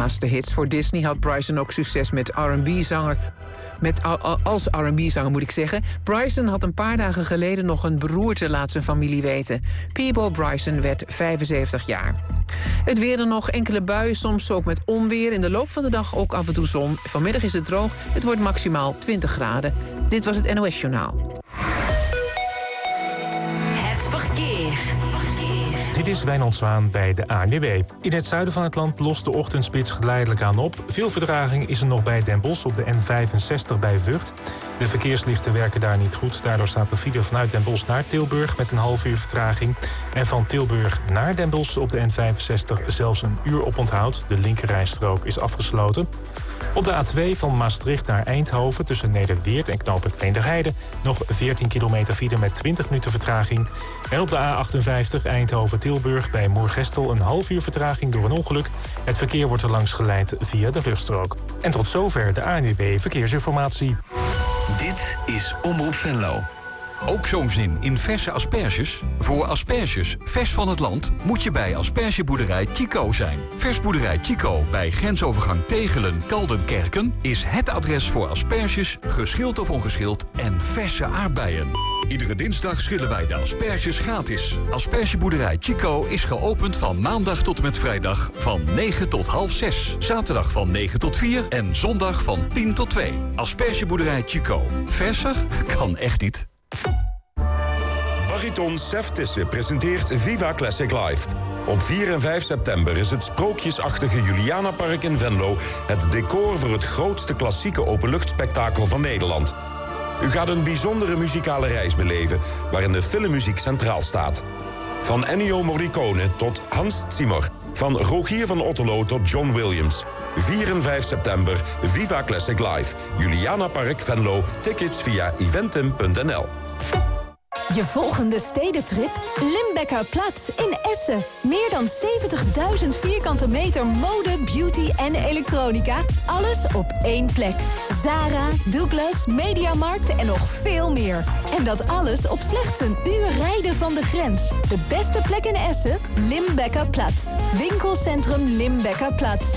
Naast de hits voor Disney had Bryson ook succes met R&B-zanger. Als R&B-zanger moet ik zeggen. Bryson had een paar dagen geleden nog een beroerte, laat zijn familie weten. Peabo Bryson werd 75 jaar. Het weer dan nog, enkele buien, soms ook met onweer. In de loop van de dag ook af en toe zon. Vanmiddag is het droog, het wordt maximaal 20 graden. Dit was het NOS Journaal. Het verkeer. Dit is Wijnand Zwaan bij de ANWB. In het zuiden van het land lost de ochtendspits geleidelijk aan op. Veel vertraging is er nog bij Den Bosch op de N65 bij Vught. De verkeerslichten werken daar niet goed. Daardoor staat de file vanuit Den Bosch naar Tilburg met een half uur vertraging. En van Tilburg naar Den Bosch op de N65 zelfs een uur oponthoud. De linkerrijstrook is afgesloten. Op de A2 van Maastricht naar Eindhoven tussen Nederweert en knooppunt Leenderheide nog 14 kilometer file met 20 minuten vertraging. En op de A58 Eindhoven-Tilburg bij Moergestel een half uur vertraging door een ongeluk. Het verkeer wordt er langs geleid via de vluchtstrook. En tot zover de ANWB Verkeersinformatie. Dit is Omroep Venlo. Ook zo'n zin in verse asperges? Voor asperges vers van het land moet je bij aspergeboerderij Chico zijn. Versboerderij Chico bij grensovergang Tegelen-Kaldenkerken is het adres voor asperges, geschild of ongeschild en verse aardbeien. Iedere dinsdag schillen wij de asperges gratis. Aspergeboerderij Chico is geopend van maandag tot en met vrijdag van 9 tot half 6. Zaterdag van 9 tot 4 en zondag van 10 tot 2. Aspergeboerderij Chico. Verser kan echt niet. Bariton Sef Tisse presenteert Viva Classic Live. Op 4 en 5 september is het sprookjesachtige Julianapark in Venlo het decor voor het grootste klassieke openluchtspektakel van Nederland. U gaat een bijzondere muzikale reis beleven waarin de filmmuziek centraal staat. Van Ennio Morricone tot Hans Zimmer. Van Rogier van Otterlo tot John Williams. 4 en 5 september, Viva Classic Live. Julianapark Venlo. Tickets via eventim.nl. Je volgende stedentrip? Limbecker-Platz in Essen. Meer dan 70.000 vierkante meter mode, beauty en elektronica. Alles op één plek. Zara, Douglas, Mediamarkt en nog veel meer. En dat alles op slechts een uur rijden van de grens. De beste plek in Essen? Limbecker-Platz. Winkelcentrum Limbecker-Platz.